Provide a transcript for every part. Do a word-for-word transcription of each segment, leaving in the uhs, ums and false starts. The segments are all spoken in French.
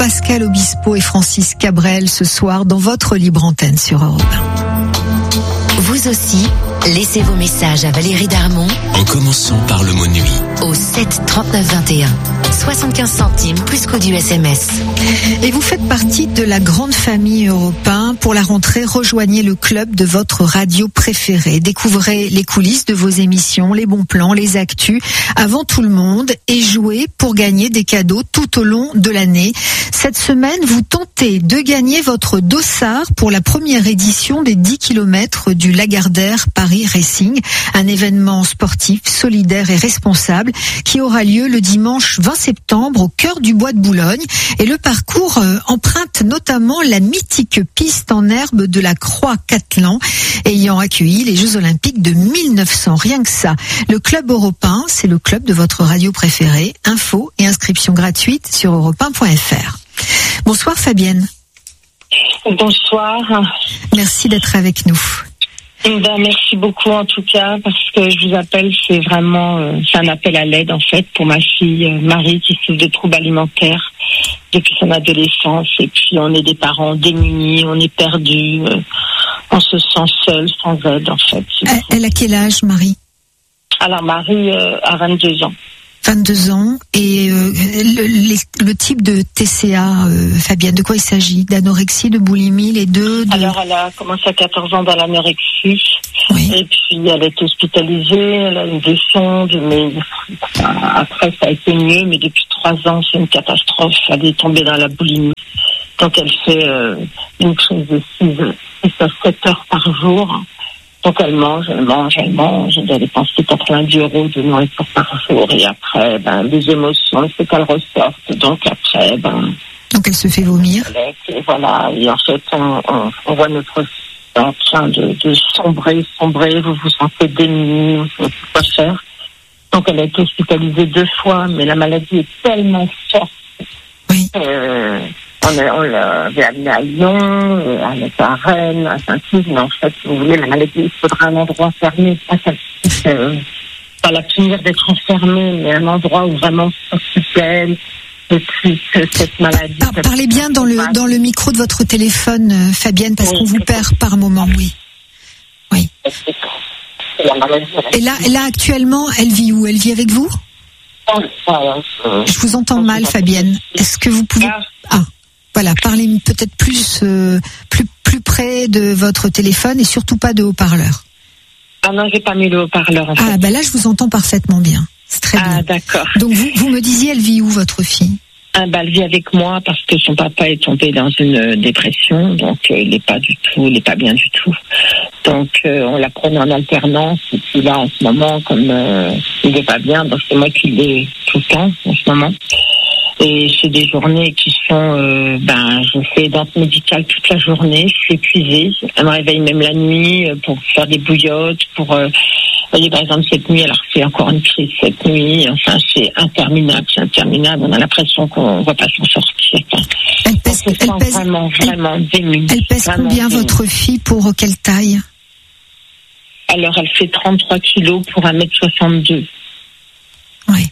Pascal Obispo et Francis Cabrel ce soir dans votre libre antenne sur Europe un. Vous aussi, laissez vos messages à Valérie Darmon en commençant par le mot nuit au sept trente-neuf vingt et un. soixante-quinze centimes plus coût du S M S. Et vous faites partie de la grande famille Europe un. Pour la rentrée, rejoignez le club de votre radio préférée. Découvrez les coulisses de vos émissions, les bons plans, les actus avant tout le monde et jouez pour gagner des cadeaux tout au long de l'année. Cette semaine, vous tentez de gagner votre dossard pour la première édition des dix kilomètres du Lagardère Paris Racing, un événement sportif, solidaire et responsable qui aura lieu le dimanche vingt septembre au cœur du bois de Boulogne. Et le parcours euh, emprunte notamment la mythique piste en herbe de la Croix-Cattelan, ayant accueilli les Jeux Olympiques de mille neuf cents. Rien que ça. Le club Europe un, c'est le club de votre radio préférée. Infos et inscriptions gratuites sur europe un point f r. Bonsoir Fabienne. Bonsoir. Merci d'être avec nous. Ben, merci beaucoup en tout cas parce que je vous appelle, c'est vraiment euh, c'est un appel à l'aide en fait pour ma fille euh, Marie qui souffre de troubles alimentaires depuis son adolescence et puis on est des parents démunis, on est perdus, euh, on se sent seul, sans aide en fait. Elle, elle a quel âge Marie? Alors Marie euh, a vingt-deux ans. vingt-deux ans et euh, le, les, le type de T C A, euh, Fabienne, de quoi il s'agit? D'anorexie, de boulimie, les deux de... Alors elle a commencé à quatorze ans dans l'anorexie, oui. Et puis elle est hospitalisée, elle a eu des sondes, mais après ça a été mieux, mais depuis trois ans c'est une catastrophe, elle est tombée dans la boulimie. Donc elle fait euh, une crise de six à sept heures par jour. Donc elle mange, elle mange, elle mange, elle doit dépenser quatre-vingt-dix euros de nourriture par jour et après, ben, les émotions, c'est qu'elles ressortent. Donc après, ben... Donc elle se fait vomir. Et voilà, et en fait, on, on, on voit notre fille en train de, de sombrer, sombrer, vous vous sentez démunis, vous savez pas quoi faire. Donc elle a été hospitalisée deux fois, mais la maladie est tellement forte. Oui. Euh, On, a, on l'avait amené à Lyon, à, à Rennes, à Saint-Yves, mais en fait, si vous voulez, la maladie, il faudra un endroit fermé, pas, euh, pas la punir d'être enfermée, mais un endroit où vraiment s'occuper de cette maladie. Par, parlez bien dans le, dans le micro de votre téléphone, euh, Fabienne, parce oui, qu'on vous perd par moment, oui. Oui. Et là, là, actuellement, elle vit où? Elle vit avec vous? Je vous entends mal, Fabienne. Est-ce que vous pouvez... Ah. Voilà, parlez peut-être plus, euh, plus, plus près de votre téléphone et surtout pas de haut-parleur. Ah non, j'ai pas mis le haut-parleur en fait. Ah bah là, je vous entends parfaitement bien. C'est très ah, bien. Ah d'accord. Donc vous, vous me disiez, elle vit où votre fille? Ah bah elle vit avec moi parce que son papa est tombé dans une dépression, donc euh, il n'est pas du tout, il n'est pas bien du tout. Donc euh, on la prenait en alternance et puis là en ce moment, comme euh, il n'est pas bien, donc c'est moi qui l'ai tout le temps en ce moment. Et c'est des journées qui sont, euh, ben, je fais d'aide médicale toute la journée, je suis épuisée. Elle me réveille même la nuit pour faire des bouillottes, pour, euh, vous voyez, par exemple, cette nuit, elle a refait encore une crise cette nuit. Enfin, c'est interminable, c'est interminable. On a l'impression qu'on ne va pas s'en sortir. Enfin, elle pèse, on se elle sent pèse, vraiment, elle, vraiment démunie. Elle pèse vraiment combien démunie. Votre fille pour quelle taille? Alors, elle fait trente-trois kilos pour un mètre soixante-deux. Oui.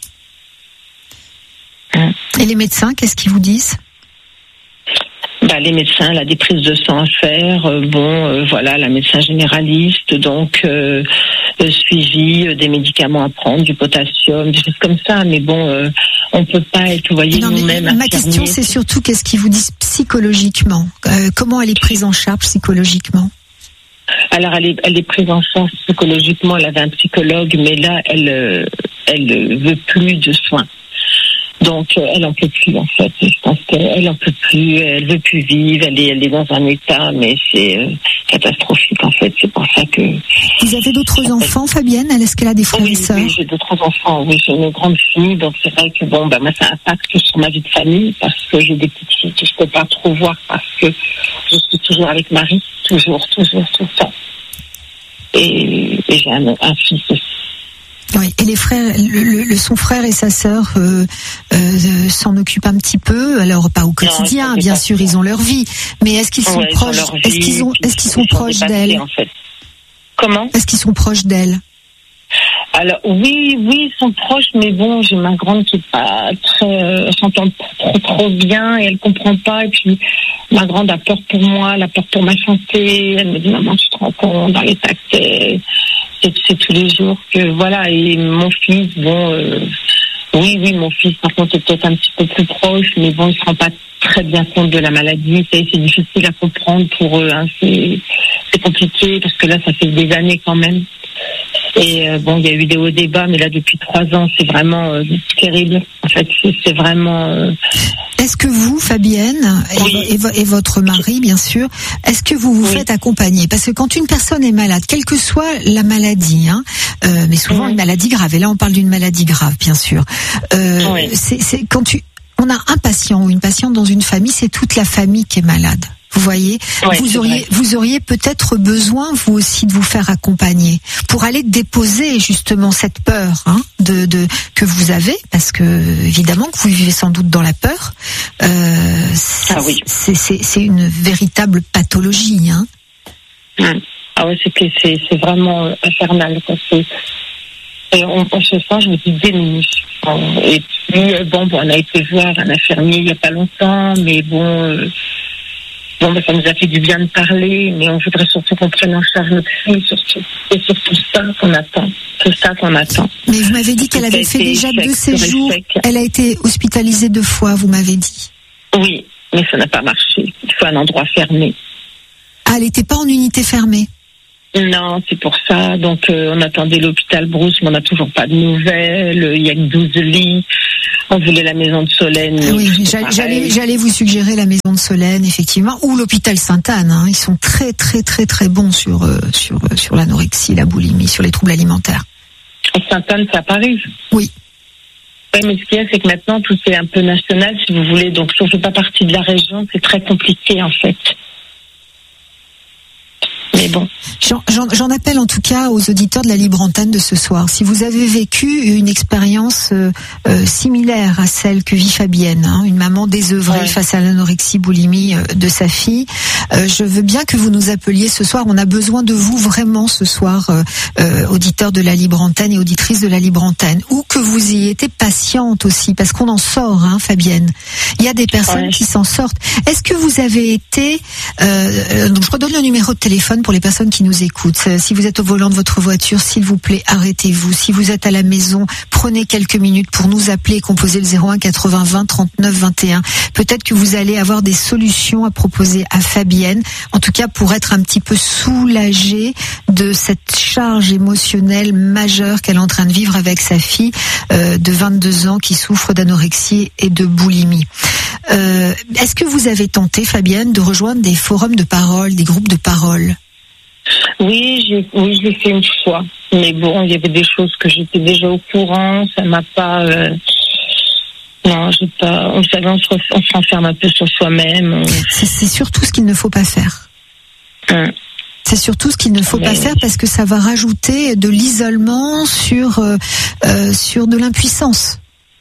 Et les médecins, qu'est-ce qu'ils vous disent? Bah, les médecins, elle a des prises de sang à faire. Euh, bon, euh, voilà, la médecin généraliste, donc euh, le suivi, euh, des médicaments à prendre, du potassium, des choses comme ça. Mais bon, euh, on peut pas être, vous voyez, non, nous-mêmes. Ma question, c'est surtout qu'est-ce qu'ils vous disent psychologiquement? euh, Comment elle est prise en charge psychologiquement? Alors, elle est, elle est prise en charge psychologiquement. Elle avait un psychologue, mais là, elle, euh, elle veut plus de soins. Donc, euh, elle en peut plus, en fait. Je pense qu'elle en peut plus, elle veut plus vivre, elle est, elle est dans un état, mais c'est euh, catastrophique, en fait. C'est pour ça que... Vous avez d'autres enfants, Fabienne? Est-ce qu'elle a des frères oui, et sœurs? Oui, j'ai d'autres enfants. Oui, j'ai une grande fille, donc c'est vrai que, bon, bah, moi, ça impacte sur ma vie de famille, parce que j'ai des petites filles que je peux pas trop voir, parce que je suis toujours avec Marie, toujours, toujours, tout le temps. Et, et j'ai un, un fils aussi. Oui, et les frères, le, le, son frère et sa sœur euh, euh, s'en occupent un petit peu. Alors pas au quotidien, non, bien sûr, ils ont leur vie. Mais est-ce qu'ils sont ouais, proches Est-ce qu'ils ont Est-ce qu'ils sont proches d'elle? En fait. Comment? Est-ce qu'ils sont proches d'elle? Alors oui, oui, ils sont proches, mais bon, j'ai ma grande qui est pas très, euh, elle s'entend trop, trop bien et elle comprend pas. Et puis ma grande a peur pour moi, elle a peur pour ma santé. Elle me dit maman, tu te rends compte dans l'état que t'es, c'est, c'est tous les jours que voilà. Et mon fils, bon, euh, oui, oui, mon fils par contre est peut-être un petit peu plus proche, mais bon, il se rend pas très bien compte de la maladie. C'est, c'est difficile à comprendre pour eux. Hein. C'est, c'est compliqué parce que là, ça fait des années quand même. Et euh, bon, il y a eu des hauts débats, mais là depuis trois ans, c'est vraiment euh, terrible. En fait, c'est, c'est vraiment. Euh... Est-ce que vous, Fabienne, oui. et, et, et votre mari, bien sûr, est-ce que vous vous oui. faites accompagner ? Parce que quand une personne est malade, quelle que soit la maladie, hein, euh, mais souvent mmh. une maladie grave, et là on parle d'une maladie grave, bien sûr. Euh, oui. C'est, c'est quand tu, on a un patient ou une patiente dans une famille, c'est toute la famille qui est malade. Vous voyez, ouais, vous auriez, vrai. vous auriez peut-être besoin, vous aussi, de vous faire accompagner pour aller déposer justement cette peur hein, de, de que vous avez, parce que évidemment que vous vivez sans doute dans la peur. Euh, c'est, ah oui. c'est, c'est, c'est une véritable pathologie. Hein. Mmh. Ah oui, c'est, c'est, c'est vraiment infernal. Quoi. C'est, et on, on se sent, je me dis, démunie. Et puis, bon, bon, on a été voir un infirmier il n'y a pas longtemps, mais bon... Euh, Bon, ben, ça nous a fait du bien de parler, mais on voudrait surtout qu'on prenne en charge notre fille, surtout. C'est surtout ça qu'on attend. C'est ça qu'on attend. Mais vous m'avez dit qu'elle avait fait déjà échec, deux séjours. Elle a été hospitalisée deux fois, vous m'avez dit. Oui, mais ça n'a pas marché. Il faut un endroit fermé. Ah, elle n'était pas en unité fermée? Non, c'est pour ça. Donc, euh, on attendait l'hôpital Brousse, mais on n'a toujours pas de nouvelles. Il y a que douze lits. On voulait la maison de Solène. Ah oui, j'allais, j'allais vous suggérer la maison de Solène, effectivement, ou l'hôpital Sainte-Anne. Hein. Ils sont très, très, très, très bons sur, euh, sur, euh, sur l'anorexie, la boulimie, sur les troubles alimentaires. Sainte-Anne, c'est à Paris? Oui. Oui, mais ce qu'il y a, c'est que maintenant, tout est un peu national, si vous voulez. Donc, si on ne fait pas partie de la région, c'est très compliqué, en fait. Mais bon. J'en, j'en, j'en appelle en tout cas aux auditeurs de la Libre Antenne de ce soir. Si vous avez vécu une expérience euh, euh, similaire à celle que vit Fabienne, hein, une maman désœuvrée ouais. face à l'anorexie boulimie euh, de sa fille, euh, je veux bien que vous nous appeliez ce soir. On a besoin de vous vraiment ce soir, euh, euh, auditeurs de la Libre Antenne et auditrices de la Libre Antenne, ou que vous ayez été patiente aussi, parce qu'on en sort, hein, Fabienne. Il y a des personnes ouais. qui s'en sortent. Est-ce que vous avez été... Euh, donc je redonne le numéro de téléphone pour les personnes qui nous écoutent. Si vous êtes au volant de votre voiture, s'il vous plaît, arrêtez-vous. Si vous êtes à la maison, prenez quelques minutes pour nous appeler et composer le zéro un quatre-vingts vingt trente-neuf vingt et un. Peut-être que vous allez avoir des solutions à proposer à Fabienne, en tout cas pour être un petit peu soulagée de cette charge émotionnelle majeure qu'elle est en train de vivre avec sa fille euh, de vingt-deux ans qui souffre d'anorexie et de boulimie. Euh, est-ce que vous avez tenté, Fabienne, de rejoindre des forums de parole, des groupes de parole ? Oui, j'ai, oui, je l'ai fait une fois. Mais bon, il y avait des choses que j'étais déjà au courant. Ça m'a pas... Euh... Non, j'ai pas... On savait, on se, on se renferme un peu sur soi-même. On... C'est, c'est surtout ce qu'il ne faut pas faire. Hum. C'est surtout ce qu'il ne faut Mais... pas faire parce que ça va rajouter de l'isolement sur, euh, euh, sur de l'impuissance.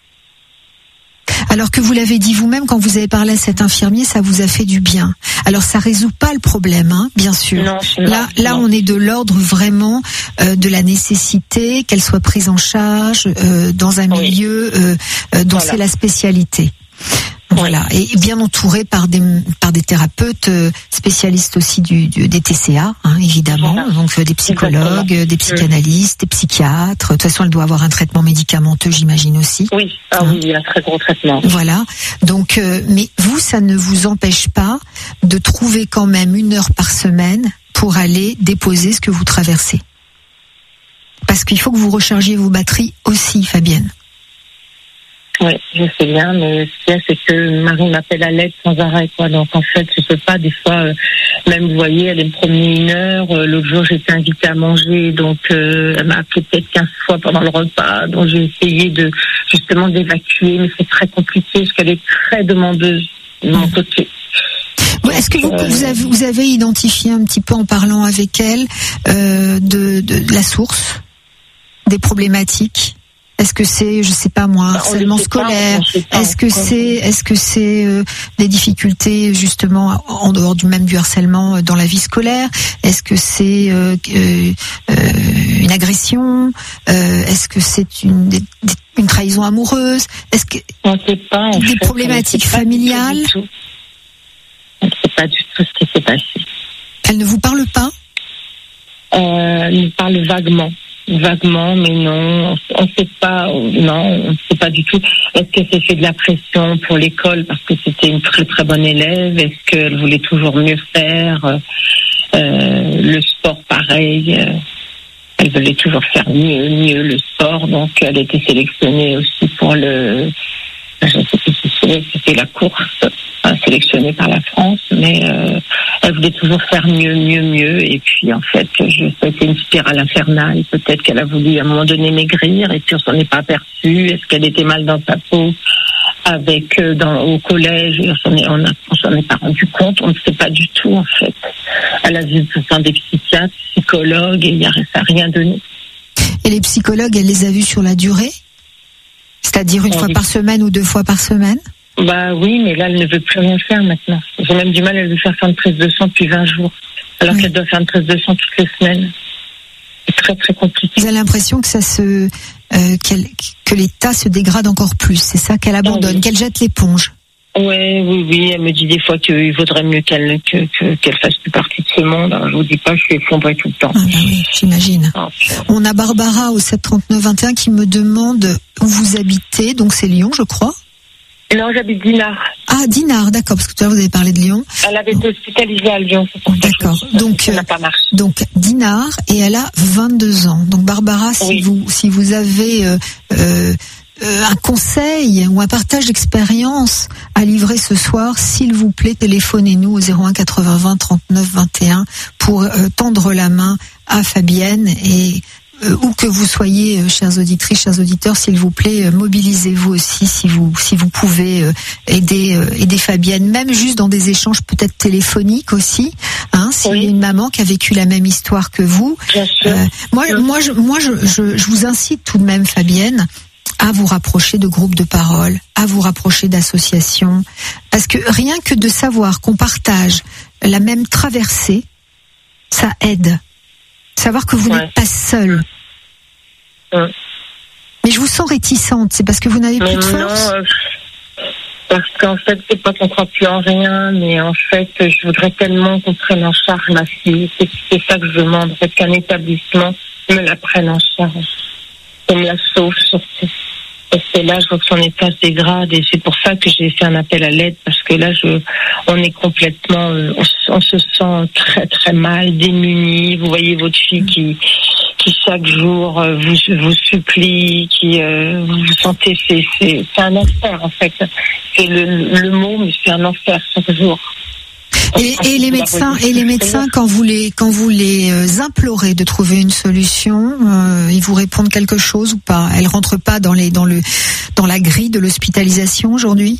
Alors que vous l'avez dit vous-même quand vous avez parlé à cet infirmier, ça vous a fait du bien. Alors ça résout pas le problème, hein, bien sûr. Non, là, non. là, on est de l'ordre vraiment euh, de la nécessité qu'elle soit prise en charge euh, dans un oui. milieu euh, euh, dont voilà. c'est la spécialité. Voilà, et bien entouré par des par des thérapeutes spécialistes aussi du, du des T C A, hein, évidemment, voilà. donc des psychologues, Exactement. des psychanalystes, des psychiatres. De toute façon, elle doit avoir un traitement médicamenteux, j'imagine aussi. Oui, ah hein. oui, il y a un très gros traitement. Voilà. Donc, euh, mais vous, ça ne vous empêche pas de trouver quand même une heure par semaine pour aller déposer ce que vous traversez, parce qu'il faut que vous rechargiez vos batteries aussi, Fabienne. Oui, je sais bien, mais ce qu'il y a, c'est que Marie m'appelle à l'aide sans arrêt, quoi. Donc, en fait, je peux pas, des fois, euh, même, vous voyez, elle me promener une heure. Euh, l'autre jour, j'étais invitée à manger, donc, euh, elle m'a appelé peut-être quinze fois pendant le repas. Donc, j'ai essayé de, justement, d'évacuer, mais c'est très compliqué, parce qu'elle est très demandeuse de mon côté. Ouais, est-ce que vous, euh, vous, avez, vous avez identifié un petit peu, en parlant avec elle, euh, de, de, de la source des problématiques ? Est-ce que c'est, je sais pas moi, un harcèlement scolaire? Pas, est-ce que c'est, est-ce que c'est euh, des difficultés justement en dehors du même du harcèlement dans la vie scolaire? Est-ce que c'est euh, euh, une agression? euh, Est-ce que c'est une, des, une trahison amoureuse? Est-ce que on sait pas, en des fait, problématiques familiales? On ne sait pas du tout ce qui s'est passé. Elle ne vous parle pas? Euh, elle nous parle vaguement. Vaguement, mais non, on ne sait pas, non, on ne sait pas du tout. Est-ce que c'est fait de la pression pour l'école parce que c'était une très très bonne élève? Est-ce qu'elle voulait toujours mieux faire? euh, Le sport, pareil, euh, elle voulait toujours faire mieux, mieux le sport, donc elle a été sélectionnée aussi pour le, je ne sais plus si c'était la course, hein, sélectionnée par la France, mais euh, elle voulait toujours faire mieux, mieux, mieux, et puis en fait, je, ça a été une spirale infernale. Peut-être qu'elle a voulu à un moment donné maigrir, et puis on s'en est pas aperçu. Est-ce qu'elle était mal dans sa peau avec euh, dans, au collège, et on s'en est, on, a, on s'en est pas rendu compte. On ne sait pas du tout en fait. Elle a vu pourtant des psychiatres, psychologues, et il y a ça n'a rien donné. Et les psychologues, elle les a vus sur la durée? C'est-à-dire une on fois dit... par semaine ou deux fois par semaine? Bah oui, mais là, elle ne veut plus rien faire maintenant. J'ai même du mal à lui faire faire une prise de sang depuis vingt jours, alors oui. qu'elle doit faire une prise de sang toutes les semaines. C'est très, très compliqué. Vous avez l'impression que ça se, euh, qu'elle, que l'état se dégrade encore plus, c'est ça, qu'elle abandonne, oh, oui. qu'elle jette l'éponge? Ouais, oui, oui, elle me dit des fois qu'il vaudrait mieux qu'elle, que, que, qu'elle fasse plus partie de ce monde. Alors, je vous dis pas, je suis effondrée tout le temps. Ah, bah oui, j'imagine. Ah, okay. On a Barbara au sept trente-neuf vingt et un qui me demande où vous habitez, donc c'est Lyon, je crois. Non, j'habite Dinard. Ah, Dinard, d'accord, parce que tout à l'heure vous avez parlé de Lyon. Elle avait été hospitalisée à Lyon, c'est pour ça. D'accord, que donc, ça n'a pas marché. Donc Dinard, et elle a vingt-deux ans. Donc Barbara, si, oui. vous, si vous avez euh, euh, un conseil ou un partage d'expérience à livrer ce soir, s'il vous plaît, téléphonez-nous au zéro un quatre-vingts vingt trente-neuf vingt et un pour euh, tendre la main à Fabienne. Et Euh, où que vous soyez, euh, chères auditrices, chers auditeurs, s'il vous plaît, euh, mobilisez-vous aussi si vous si vous pouvez euh, aider euh, aider Fabienne, même juste dans des échanges peut-être téléphoniques aussi. Hein, si oui. une maman qui a vécu la même histoire que vous. Bien sûr. Euh, moi, Bien. moi, je, moi, je, je, je vous incite tout de même, Fabienne, à vous rapprocher de groupes de parole, à vous rapprocher d'associations, parce que rien que de savoir qu'on partage la même traversée, ça aide. Savoir que vous ouais. n'êtes pas seule. Ouais. Mais je vous sens réticente, c'est parce que vous n'avez plus de force? Non, euh, parce qu'en fait, c'est pas qu'on croit plus en rien, mais en fait, je voudrais tellement qu'on prenne en charge ma fille. C'est, c'est ça que je demande, en fait, qu'un établissement me la prenne en charge. Qu'on me la sauve surtout. Parce que là, je vois que son état se dégrade, et c'est pour ça que j'ai fait un appel à l'aide, parce que là, je, on est complètement, euh, on, on se sent très très mal, démunis. Vous voyez votre fille qui, qui chaque jour euh, vous vous supplie, qui euh, vous vous sentez, c'est, c'est, c'est un enfer en fait. C'est le, le mot, mais c'est un enfer chaque jour. Et, et les médecins, et les médecins, quand vous les, quand vous les implorez de trouver une solution, euh, ils vous répondent quelque chose ou pas? Elles rentrent pas dans les, dans le, dans la grille de l'hospitalisation aujourd'hui?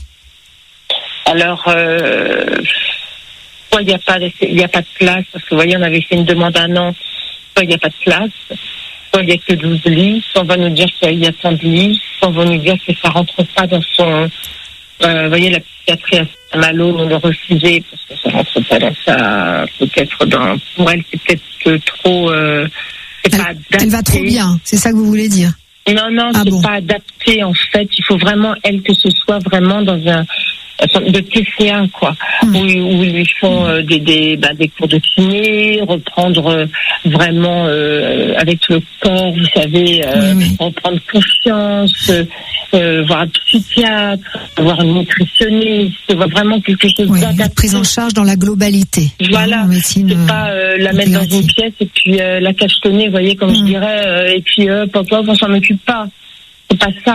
Alors, euh, soit il n'y a pas, il n'y a pas de place, parce que vous voyez, on avait fait une demande à Nantes, soit il n'y a pas de place, soit il n'y a que douze lits, soit on va nous dire qu'il y a tant de lits, soit on va nous dire que ça rentre pas dans son, euh, vous voyez, la psychiatrie à Saint-Malo nous le refusait parce que ça rentre pas dans sa, peut-être dans, pour elle c'est peut-être que trop, euh, c'est elle, pas adapté. Elle va trop bien, c'est ça que vous voulez dire? Non, non, ah c'est bon. pas adapté en fait. Il faut vraiment elle que ce soit vraiment dans un de T C A quoi, mmh. où, où ils lui font euh, des des bah, des cours de kiné, reprendre euh, vraiment euh, avec le corps, vous savez, euh, oui, oui. reprendre confiance, euh, voir un psychiatre, voir une nutritionniste, voir vraiment quelque chose oui, d'adapté. Prise en charge dans la globalité. Voilà, médecine, c'est pas euh, la mettre dans une pièce et puis euh, la cachetonner, vous voyez, comme mmh. je dirais, euh, et puis euh, papa, on s'en occupe pas. C'est pas ça.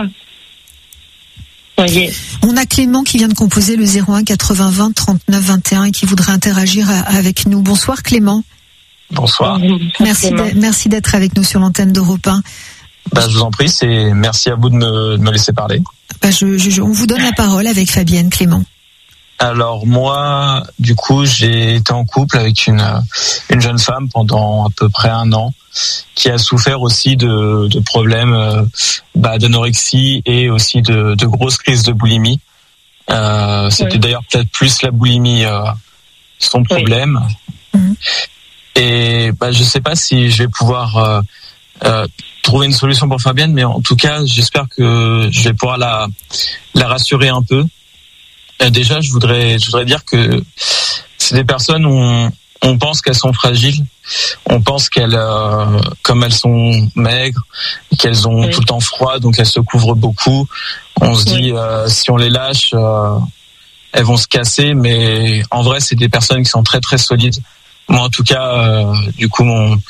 Voyez. On a Clément qui vient de composer le zéro un quatre-vingts vingt trente-neuf vingt et un et qui voudrait interagir avec nous. Bonsoir Clément. Bonsoir. Merci, Clément. De, merci d'être avec nous sur l'antenne d'Europe un. Bah, je vous en prie, c'est merci à vous de me, de me laisser parler. Bah, je, je, on vous donne la parole avec Fabienne, Clément. Alors moi, du coup, j'ai été en couple avec une une jeune femme pendant à peu près un an, qui a souffert aussi de, de problèmes euh, bah, d'anorexie et aussi de, de grosses crises de boulimie. Euh, c'était oui. D'ailleurs peut-être plus la boulimie euh, son problème. Oui. Mmh. Et bah, je sais pas si je vais pouvoir euh, euh, trouver une solution pour Fabienne, mais en tout cas, j'espère que je vais pouvoir la la rassurer un peu. Et déjà, je voudrais je voudrais dire que c'est des personnes où on, on pense qu'elles sont fragiles. On pense qu'elles, euh, comme elles sont maigres, qu'elles ont oui. tout le temps froid, donc elles se couvrent beaucoup. On se oui. dit, euh, si on les lâche, euh, elles vont se casser. Mais en vrai, c'est des personnes qui sont très très solides. Moi, en tout cas, euh, du coup, mon,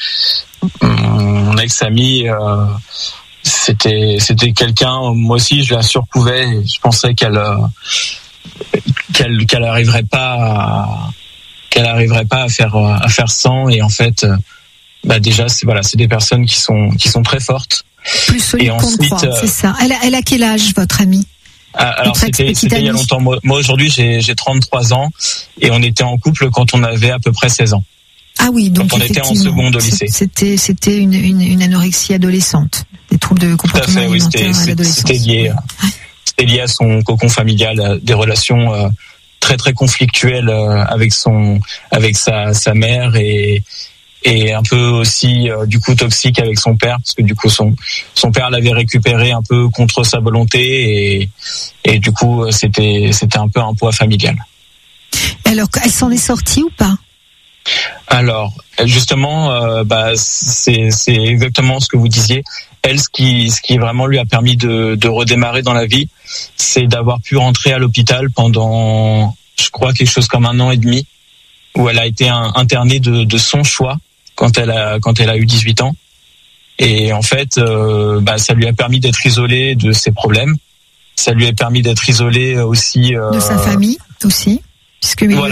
mon ex-ami, euh, c'était c'était quelqu'un. Moi aussi, je la surcouvais. Et je pensais qu'elle euh, qu'elle qu'elle arriverait pas à qu'elle arriverait pas à faire à faire sans, et en fait bah déjà c'est voilà c'est des personnes qui sont qui sont très fortes, plus solides qu'on ne croit, c'est ça. Elle a, elle a quel âge, votre amie? Alors c'était c'était il y a longtemps. Moi, moi aujourd'hui j'ai j'ai trente-trois ans et on était en couple quand on avait à peu près seize ans. Ah oui, donc, donc on était en seconde au lycée. C'était c'était une une, une anorexie adolescente, des troubles de comportement alimentaire. Tout à fait, oui, c'était, à l'adolescence. C'était lié ouais. c'était lié à son cocon familial, des relations euh, très très conflictuel euh, avec son avec sa sa mère, et et un peu aussi euh, du coup toxique avec son père, parce que du coup son son père l'avait récupéré un peu contre sa volonté, et et du coup c'était c'était un peu un poids familial. Alors elle s'en est sortie ou pas? Alors justement euh, bah c'est c'est exactement ce que vous disiez. Elle, ce qui ce qui vraiment lui a permis de de redémarrer dans la vie, c'est d'avoir pu rentrer à l'hôpital pendant, je crois, quelque chose comme un an et demi, où elle a été un, internée de de son choix quand elle a quand elle a eu dix-huit ans. Et en fait, euh, bah ça lui a permis d'être isolée de ses problèmes. Ça lui a permis d'être isolée aussi euh, de sa famille aussi, puisque voilà.